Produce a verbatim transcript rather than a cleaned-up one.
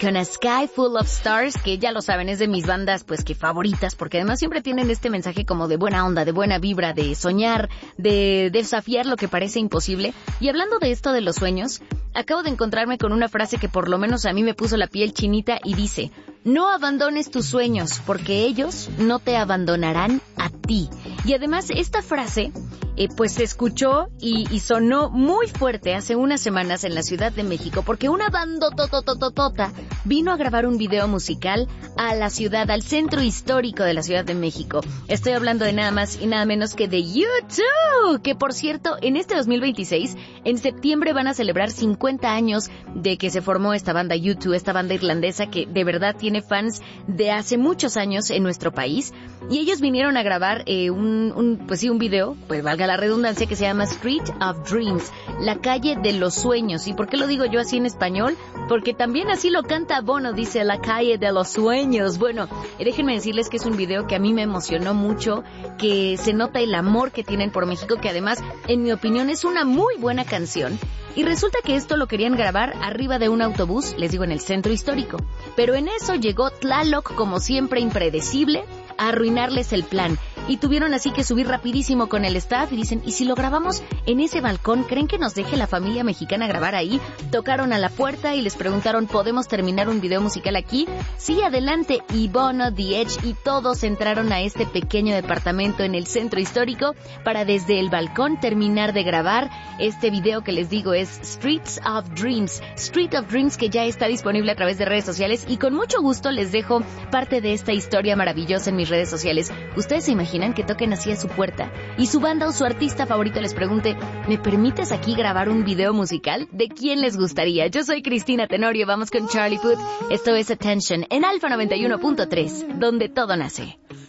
con A Sky Full of Stars, que ya lo saben, es de mis bandas pues que favoritas, porque además siempre tienen este mensaje como de buena onda, de buena vibra, de soñar, de desafiar lo que parece imposible. Y hablando de esto de los sueños, acabo de encontrarme con una frase que por lo menos a mí me puso la piel chinita y dice: no abandones tus sueños, porque ellos no te abandonarán a ti. Y además esta frase eh, pues se escuchó y, y sonó muy fuerte hace unas semanas en la Ciudad de México, porque una bandototototota vino a grabar un video musical a la ciudad, al centro histórico de la Ciudad de México. Estoy hablando de nada más y nada menos que de U dos, que por cierto, en este dos mil veintiséis, en septiembre van a celebrar cincuenta años de que se formó esta banda U dos, esta banda irlandesa que de verdad tiene fans de hace muchos años en nuestro país. Y ellos vinieron a grabar eh, un, un, pues sí, un video, pues valga la redundancia, que se llama Street of Dreams, la calle de los sueños. ¿Y por qué lo digo yo así en español? Porque también así lo canta Bono, dice la calle de los sueños. Bueno, eh, déjenme decirles que es un video que a mí me emocionó mucho, que se nota el amor que tienen por México, que además, en mi opinión, es una muy buena canción. Y resulta que esto lo querían grabar arriba de un autobús, les digo, en el centro histórico. Pero en eso llegó Tlaloc, como siempre impredecible, a arruinarles el plan. Y tuvieron así que subir rapidísimo con el staff y dicen, ¿y si lo grabamos en ese balcón? ¿Creen que nos deje la familia mexicana grabar ahí? Tocaron a la puerta y les preguntaron, ¿podemos terminar un video musical aquí? Sí, adelante. Y Bono, The Edge y todos entraron a este pequeño departamento en el centro histórico para desde el balcón terminar de grabar este video que les digo es Streets of Dreams. Street of Dreams, que ya está disponible a través de redes sociales, y con mucho gusto les dejo parte de esta historia maravillosa en mis redes sociales. Ustedes se imaginan que toquen así a su puerta y su banda o su artista favorito les pregunte, ¿me permites aquí grabar un video musical? ¿De quién les gustaría? Yo soy Cristina Tenorio, vamos con Charlie Puth. Esto es Attention en Alfa noventa y uno punto tres, donde todo nace.